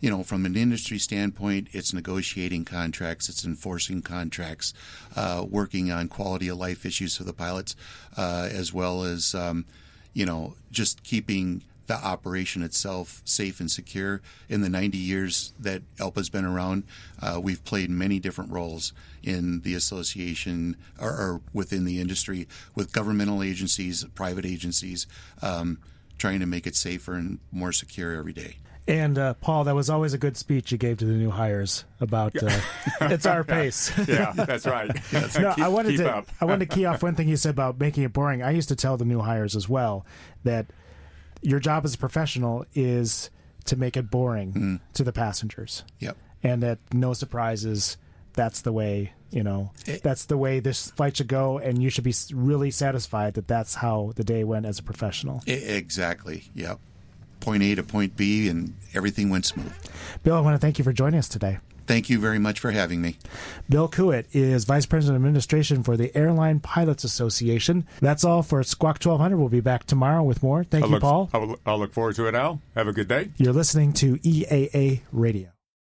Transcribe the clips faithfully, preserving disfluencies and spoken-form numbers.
you know, from an industry standpoint, it's negotiating contracts, it's enforcing contracts, uh, working on quality of life issues for the pilots, uh, as well as, um, you know, just keeping the operation itself safe and secure. In the ninety years that E L P A's been around, uh, we've played many different roles in the association or, or within the industry with governmental agencies, private agencies, um, trying to make it safer and more secure every day. And, uh, Paul, that was always a good speech you gave to the new hires about uh, it's our pace. Yeah, that's right. Yes. No, keep, I wanted keep to up. I wanted to key off one thing you said about making it boring. I used to tell the new hires as well that your job as a professional is to make it boring mm. to the passengers. Yep. And that no surprises, that's the way, you know, it, that's the way this flight should go, and you should be really satisfied that that's how the day went as a professional. It, exactly. Yep. Point A to point B, and everything went smooth. Bill, I want to thank you for joining us today. Thank you very much for having me. Bill Kuit is Vice President of Administration for the Airline Pilots Association. That's all for Squawk twelve hundred. We'll be back tomorrow with more. Thank I'll you, look, Paul. I'll, I'll look forward to it, Al. Have a good day. You're listening to E A A Radio.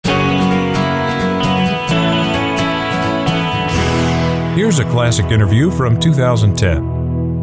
Here's a classic interview from two thousand ten.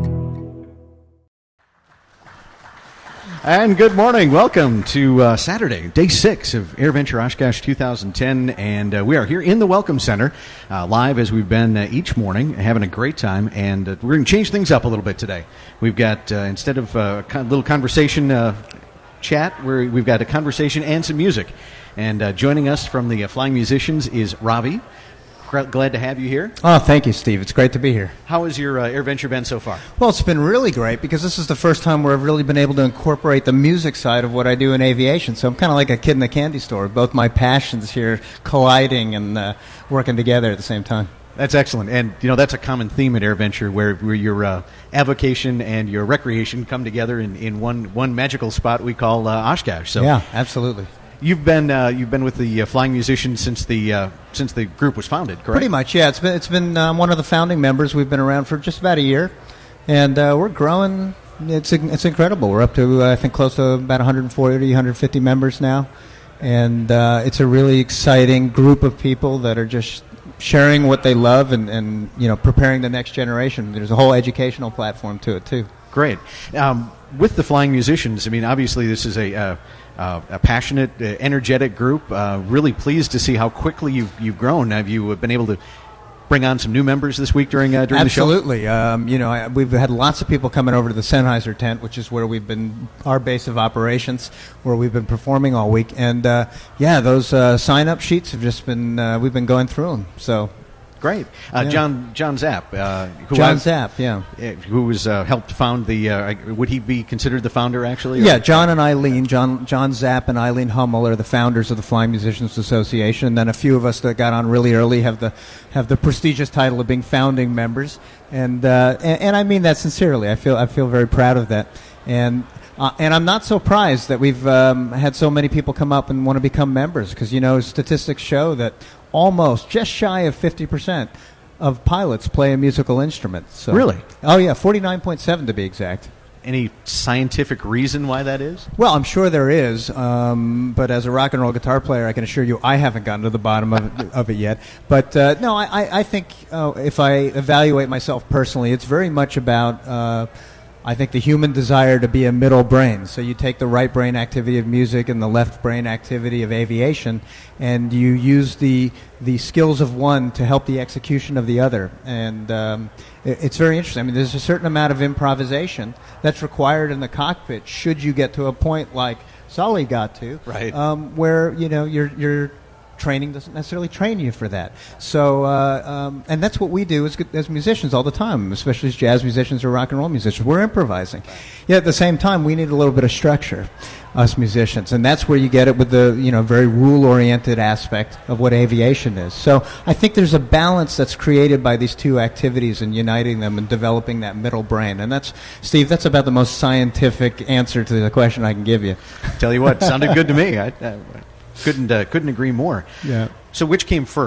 And good morning. Welcome to uh, Saturday, day six of AirVenture Oshkosh two thousand ten. And uh, we are here in the Welcome Center, uh, live as we've been uh, each morning, having a great time. And uh, we're going to change things up a little bit today. We've got, uh, instead of uh, a little conversation uh, chat, where we've got a conversation and some music. And uh, joining us from the uh, Flying Musicians is Ravi. Glad to have you here. Oh, thank you, Steve. It's great to be here. How has your uh, AirVenture been so far? Well, it's been really great because this is the first time where I've really been able to incorporate the music side of what I do in aviation. So I'm kind of like a kid in a candy store. Both my passions here colliding and uh, working together at the same time. That's excellent. And, you know, that's a common theme at AirVenture where, where your uh, avocation and your recreation come together in, in one, one magical spot we call uh, Oshkosh. So, yeah, absolutely. You've been uh, you've been with the uh, Flying Musicians since the uh, since the group was founded, correct? Pretty much, yeah. It's been it's been um, one of the founding members. We've been around for just about a year, and uh, we're growing. It's it's incredible. We're up to uh, I think close to about one hundred forty, one hundred fifty members now, and uh, it's a really exciting group of people that are just sharing what they love and, and you know preparing the next generation. There's a whole educational platform to it too. Great. Um, with the Flying Musicians, I mean, obviously this is a uh, uh, a passionate, uh, energetic group. Uh, really pleased to see how quickly you've you've grown. Have you been able to bring on some new members this week during uh, during Absolutely. the show? Um, you know, I, we've had lots of people coming over to the Sennheiser tent, which is where we've been our base of operations, where we've been performing all week. And uh, yeah, those uh, sign-up sheets have just been uh, we've been going through them. So. Great. Uh, yeah. John John Zapp. Uh, who John I, Zapp, yeah. Who was uh, helped found the, uh, would he be considered the founder actually? Or? Yeah, John and Eileen, John John Zapp and Eileen Hummel are the founders of the Flying Musicians Association. And then a few of us that got on really early have the have the prestigious title of being founding members. And uh, and, and I mean that sincerely. I feel I feel very proud of that. And Uh, and I'm not surprised that we've um, had so many people come up and want to become members because, you know, statistics show that almost, just shy of fifty percent of pilots play a musical instrument. So. Really? Oh, yeah, forty-nine point seven to be exact. Any scientific reason why that is? Well, I'm sure there is, um, but as a rock and roll guitar player, I can assure you I haven't gotten to the bottom of it, of it yet. But, uh, no, I, I think uh, if I evaluate myself personally, it's very much about... Uh, I think the human desire to be a middle brain. So you take the right brain activity of music and the left brain activity of aviation, and you use the the skills of one to help the execution of the other. And um, it, it's very interesting. I mean, there's a certain amount of improvisation that's required in the cockpit should you get to a point like Sully got to, right? Um, where you know you're you're. Training doesn't necessarily train you for that. So, uh, um, and that's what we do as, as musicians all the time, especially as jazz musicians or rock and roll musicians. We're improvising. Yet at the same time, we need a little bit of structure, us musicians. And that's where you get it with the, you know, very rule-oriented aspect of what aviation is. So I think there's a balance that's created by these two activities and uniting them and developing that middle brain. And that's, Steve, that's about the most scientific answer to the question I can give you. Tell you what, sounded good to me. I, I, Couldn't uh, couldn't agree more. Yeah. So which came first,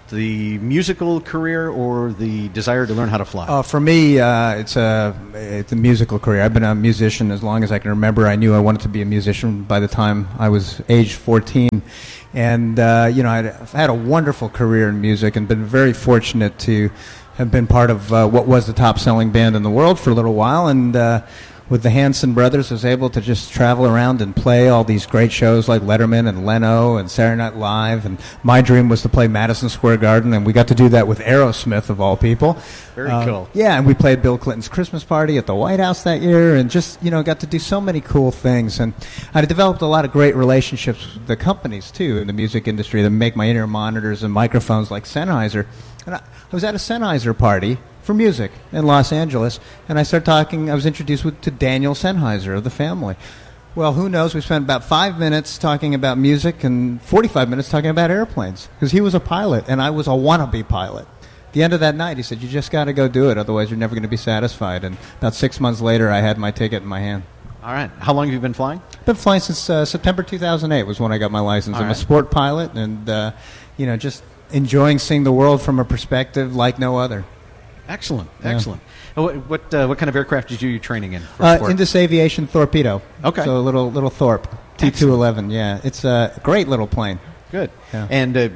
the musical career or the desire to learn how to fly? Uh, for me, uh, it's a it's a musical career. I've been a musician as long as I can remember. I knew I wanted to be a musician by the time I was age fourteen. And, uh, you know, I'd, I've had a wonderful career in music and been very fortunate to have been part of uh, what was the top-selling band in the world for a little while. And uh, with the Hanson Brothers, I was able to just travel around and play all these great shows like Letterman and Leno and Saturday Night Live. And my dream was to play Madison Square Garden, and we got to do that with Aerosmith, of all people. Very uh, cool. Yeah, and we played Bill Clinton's Christmas party at the White House that year, and just, you know, got to do so many cool things. And I developed a lot of great relationships with the companies, too, in the music industry that make my in-ear monitors and microphones like Sennheiser. And I, I was at a Sennheiser party for music in Los Angeles, and I started talking, I was introduced with, to Daniel Sennheiser of the family. Well, who knows, we spent about five minutes talking about music and forty-five minutes talking about airplanes, because he was a pilot, and I was a wannabe pilot. At the end of that night, he said, you just got to go do it, otherwise you're never going to be satisfied. And about six months later, I had my ticket in my hand. All right. How long have you been flying? I've been flying since uh, September two thousand eight was when I got my license. All I'm right. a sport pilot, and, uh, you know, just enjoying seeing the world from a perspective like no other. Excellent. Yeah. Excellent. Uh, What what, uh, what kind of aircraft did you do training in? For Uh, sport? Indus Aviation Torpedo. Okay. So a little little Thorpe T two eleven. Yeah, it's a great little plane. Good. Yeah. And uh,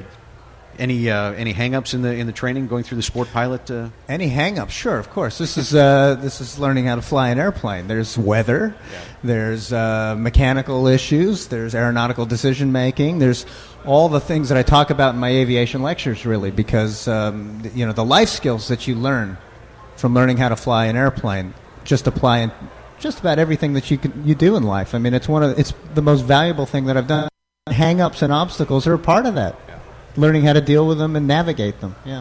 any uh, any hang-ups in the in the training going through the sport pilot? Uh... Any hang-ups? Sure, of course. This is uh, this is learning how to fly an airplane. There's weather. Yeah. There's uh, mechanical issues. There's aeronautical decision making. There's all the things that I talk about in my aviation lectures, really, because um, th- you know the life skills that you learn from learning how to fly an airplane just apply in just about everything that you can you do in life. I mean, it's one of it's the most valuable thing that I've done. Hang-ups and obstacles are a part of that. Yeah. Learning how to deal with them and navigate them. Yeah.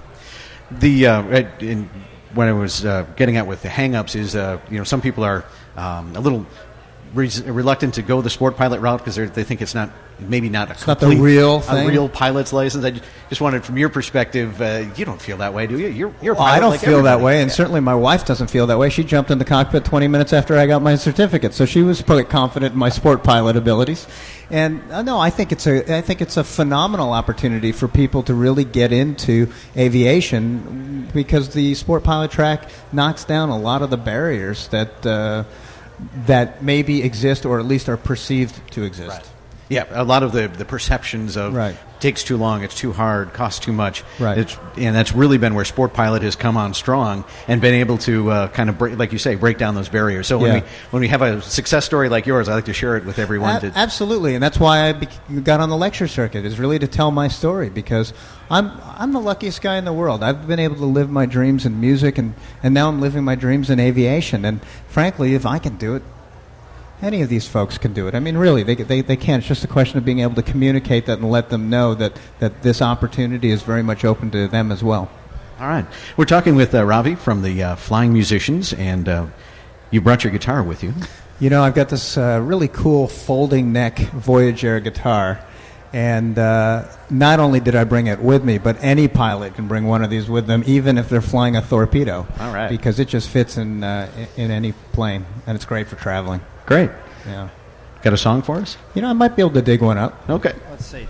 The uh, in, when I was uh, getting at with the hang-ups is uh, you know some people are um, a little res- reluctant to go the sport pilot route because they think it's not maybe not a It's not the complete- real a thing. real pilot's license. I ju- just wanted from your perspective, uh, you don't feel that way, do you? You're you're a Well, pilot I don't like feel that everybody. way, and Yeah. certainly my wife doesn't feel that way. She jumped in the cockpit twenty minutes after I got my certificate, so she was pretty confident in my sport pilot abilities. And uh, no, I think it's a I think it's a phenomenal opportunity for people to really get into aviation because the sport pilot track knocks down a lot of the barriers that uh, that maybe exist or at least are perceived to exist. Right. Yeah, a lot of the, the perceptions of Right. takes too long, it's too hard, costs too much. Right. It's, and that's really been where Sport Pilot has come on strong and been able to uh, kind of, break, like you say, break down those barriers. So when Yeah. we when we have a success story like yours, I like to share it with everyone. A- to, absolutely, and that's why I bec got on the lecture circuit, is really to tell my story, because I'm I'm the luckiest guy in the world. I've been able to live my dreams in music, and, and now I'm living my dreams in aviation. And frankly, if I can do it, any of these folks can do it. I mean, really, they, they, they can. It's just a question of being able to communicate that and let them know that, that this opportunity is very much open to them as well. All right. We're talking with uh, Ravi from the uh, Flying Musicians, and uh, you brought your guitar with you. You know, I've got this uh, really cool folding neck Voyager guitar, and uh, not only did I bring it with me, but any pilot can bring one of these with them, even if they're flying a torpedo. All right. Because it just fits in uh, in in any plane, and it's great for traveling. Great. Yeah. Got a song for us? You know, I might be able to dig one up. Okay. Let's see.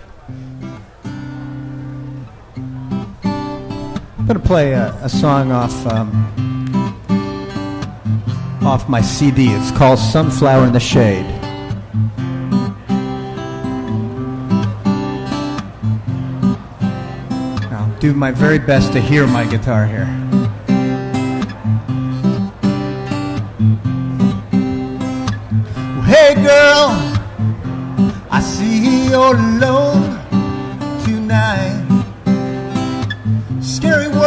I'm going to play a, a song off um, off my C D. It's called Sunflower in the Shade. I'll do my very best to hear my guitar here. Hey girl, I see you're alone tonight. Scary